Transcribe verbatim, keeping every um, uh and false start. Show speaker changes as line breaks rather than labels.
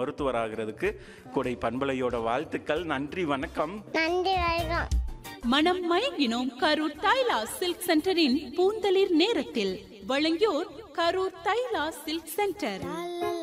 மருத்துவர் ஆகிறதுக்கு கொடை பண்பலையோட வாழ்த்துக்கள். நன்றி, வணக்கம்.
நன்றி, வணக்கம்.
மனம் மயங்கினோம் கரூர் தைலா சில்க் சென்டரின் பூந்தளிர் நேரத்தில் வழங்கியோர் கரூர் தைலா சில்க் சென்டர்.